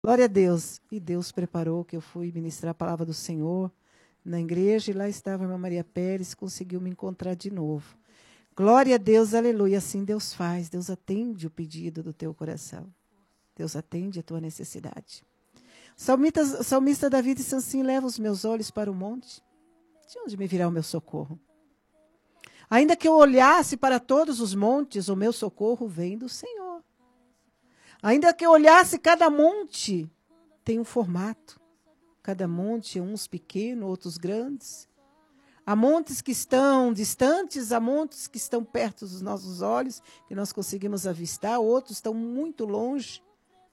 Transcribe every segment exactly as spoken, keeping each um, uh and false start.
Glória a Deus. E Deus preparou que eu fui ministrar a palavra do Senhor na igreja e lá estava a irmã Maria Pérez, conseguiu me encontrar de novo. Glória a Deus, aleluia. Assim Deus faz, Deus atende o pedido do teu coração. Deus atende a tua necessidade. O salmista, o salmista Davi disse assim: leva os meus olhos para o monte, de onde me virá o meu socorro? Ainda que eu olhasse para todos os montes, o meu socorro vem do Senhor. Ainda que eu olhasse, cada monte tem um formato. Cada monte, uns pequenos, outros grandes. Há montes que estão distantes, há montes que estão perto dos nossos olhos, que nós conseguimos avistar, outros estão muito longe.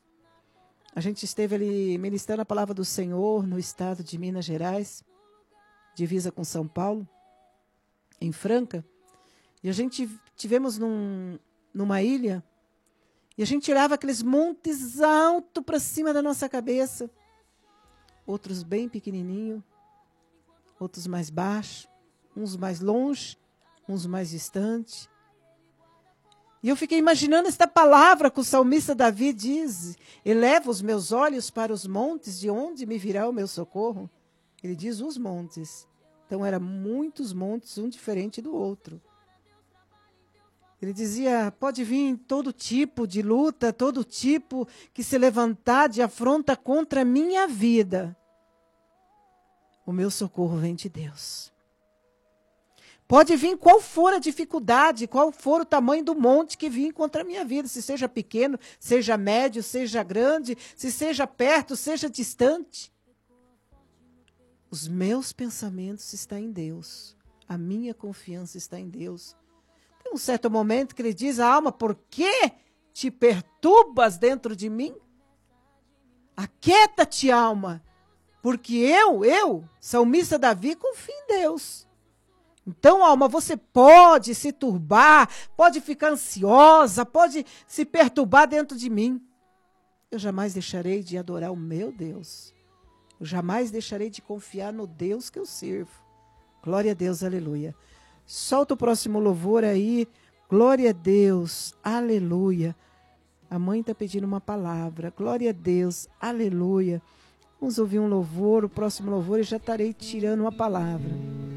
A gente esteve ali ministrando a palavra do Senhor no estado de Minas Gerais, divisa com São Paulo, em Franca. E a gente tivemos num, numa ilha, e a gente olhava aqueles montes altos para cima da nossa cabeça, outros bem pequenininhos, outros mais baixos, uns mais longe, uns mais distantes. E eu fiquei imaginando esta palavra que o salmista Davi diz: eleva os meus olhos para os montes, de onde me virá o meu socorro? Ele diz os montes. Então eram muitos montes, um diferente do outro. Ele dizia: pode vir todo tipo de luta, todo tipo que se levantar de afronta contra a minha vida. O meu socorro vem de Deus. Pode vir qual for a dificuldade, qual for o tamanho do monte que vir contra a minha vida, se seja pequeno, seja médio, seja grande, se seja perto, seja distante. Os meus pensamentos estão em Deus. A minha confiança está em Deus. Tem um certo momento que ele diz: alma, por que te perturbas dentro de mim? Aquieta-te, alma, porque eu, eu, salmista Davi, confio em Deus. Então, alma, você pode se turbar, pode ficar ansiosa, pode se perturbar dentro de mim. Eu jamais deixarei de adorar o meu Deus. Eu jamais deixarei de confiar no Deus que eu sirvo. Glória a Deus, aleluia. Solta o próximo louvor aí. Glória a Deus, aleluia. A mãe está pedindo uma palavra. Glória a Deus, aleluia. Vamos ouvir um louvor, o próximo louvor, e já estarei tirando uma palavra.